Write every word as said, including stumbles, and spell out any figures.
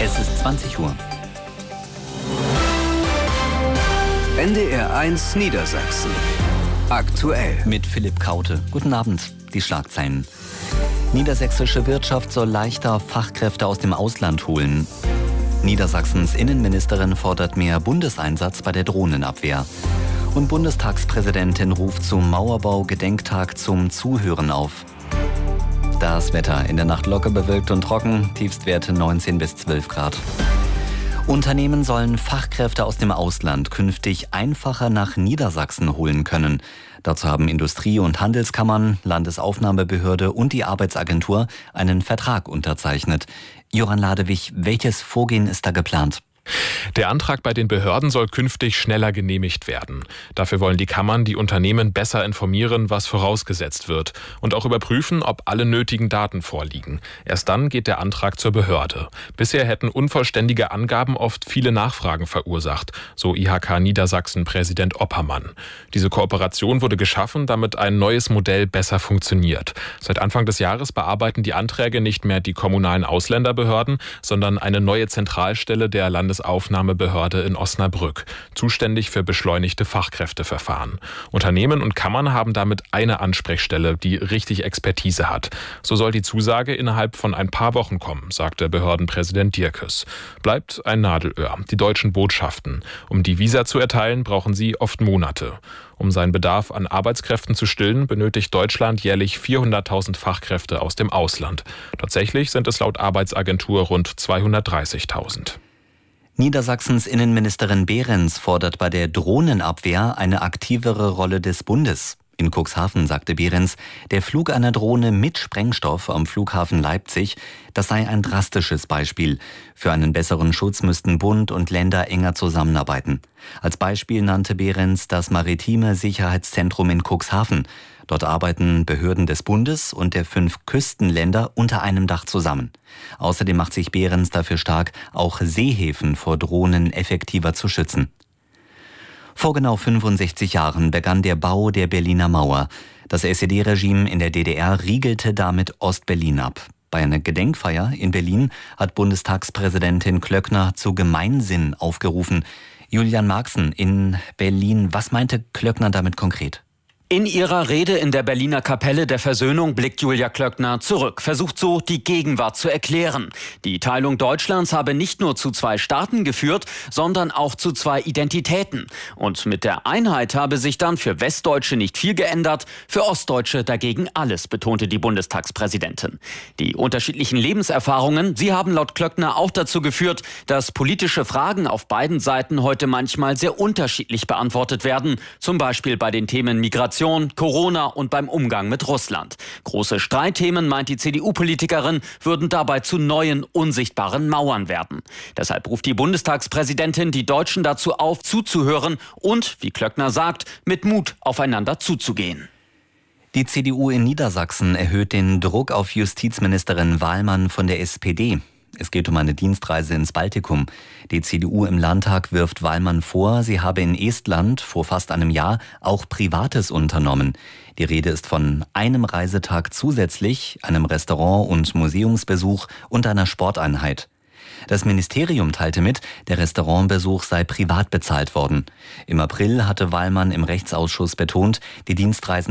Es ist zwanzig Uhr. N D R eins Niedersachsen. Aktuell. Mit Philipp Kaute. Guten Abend. Die Schlagzeilen. Niedersächsische Wirtschaft soll leichter Fachkräfte aus dem Ausland holen. Niedersachsens Innenministerin fordert mehr Bundeseinsatz bei der Drohnenabwehr. Und Bundestagspräsidentin ruft zum Mauerbau-Gedenktag zum Zuhören auf. Das Wetter: in der Nacht locker bewölkt und trocken, Tiefstwerte neunzehn bis zwölf Grad. Unternehmen sollen Fachkräfte aus dem Ausland künftig einfacher nach Niedersachsen holen können. Dazu haben Industrie- und Handelskammern, Landesaufnahmebehörde und die Arbeitsagentur einen Vertrag unterzeichnet. Joran Ladewig, welches Vorgehen ist da geplant? Der Antrag bei den Behörden soll künftig schneller genehmigt werden. Dafür wollen die Kammern die Unternehmen besser informieren, was vorausgesetzt wird, und auch überprüfen, ob alle nötigen Daten vorliegen. Erst dann geht der Antrag zur Behörde. Bisher hätten unvollständige Angaben oft viele Nachfragen verursacht, so I H K Niedersachsen-Präsident Oppermann. Diese Kooperation wurde geschaffen, damit ein neues Modell besser funktioniert. Seit Anfang des Jahres bearbeiten die Anträge nicht mehr die kommunalen Ausländerbehörden, sondern eine neue Zentralstelle der Landes Aufnahmebehörde in Osnabrück, zuständig für beschleunigte Fachkräfteverfahren. Unternehmen und Kammern haben damit eine Ansprechstelle, die richtig Expertise hat. So soll die Zusage innerhalb von ein paar Wochen kommen, sagte Behördenpräsident Dierkes. Bleibt ein Nadelöhr: die deutschen Botschaften. Um die Visa zu erteilen, brauchen sie oft Monate. Um seinen Bedarf an Arbeitskräften zu stillen, benötigt Deutschland jährlich vierhunderttausend Fachkräfte aus dem Ausland. Tatsächlich sind es laut Arbeitsagentur rund zweihundertdreißigtausend. Niedersachsens Innenministerin Behrens fordert bei der Drohnenabwehr eine aktivere Rolle des Bundes. In Cuxhaven sagte Behrens, der Flug einer Drohne mit Sprengstoff am Flughafen Leipzig, das sei ein drastisches Beispiel. Für einen besseren Schutz müssten Bund und Länder enger zusammenarbeiten. Als Beispiel nannte Behrens das Maritime Sicherheitszentrum in Cuxhaven. Dort arbeiten Behörden des Bundes und der fünf Küstenländer unter einem Dach zusammen. Außerdem macht sich Behrens dafür stark, auch Seehäfen vor Drohnen effektiver zu schützen. Vor genau fünfundsechzig Jahren begann der Bau der Berliner Mauer. Das S E D-Regime in der D D R riegelte damit Ostberlin ab. Bei einer Gedenkfeier in Berlin hat Bundestagspräsidentin Klöckner zu Gemeinsinn aufgerufen. Julian Marxen in Berlin, was meinte Klöckner damit konkret? In ihrer Rede in der Berliner Kapelle der Versöhnung blickt Julia Klöckner zurück, versucht so, die Gegenwart zu erklären. Die Teilung Deutschlands habe nicht nur zu zwei Staaten geführt, sondern auch zu zwei Identitäten. Und mit der Einheit habe sich dann für Westdeutsche nicht viel geändert, für Ostdeutsche dagegen alles, betonte die Bundestagspräsidentin. Die unterschiedlichen Lebenserfahrungen, sie haben laut Klöckner auch dazu geführt, dass politische Fragen auf beiden Seiten heute manchmal sehr unterschiedlich beantwortet werden, zum Beispiel bei den Themen Migration, Corona und beim Umgang mit Russland. Große Streitthemen, meint die C D U-Politikerin, würden dabei zu neuen, unsichtbaren Mauern werden. Deshalb ruft die Bundestagspräsidentin die Deutschen dazu auf, zuzuhören und, wie Klöckner sagt, mit Mut aufeinander zuzugehen. Die C D U in Niedersachsen erhöht den Druck auf Justizministerin Wahlmann von der S P D. Es geht um eine Dienstreise ins Baltikum. Die C D U im Landtag wirft Wahlmann vor, sie habe in Estland vor fast einem Jahr auch Privates unternommen. Die Rede ist von einem Reisetag zusätzlich, einem Restaurant- und Museumsbesuch und einer Sporteinheit. Das Ministerium teilte mit, der Restaurantbesuch sei privat bezahlt worden. Im April hatte Wahlmann im Rechtsausschuss betont, die Dienstreisen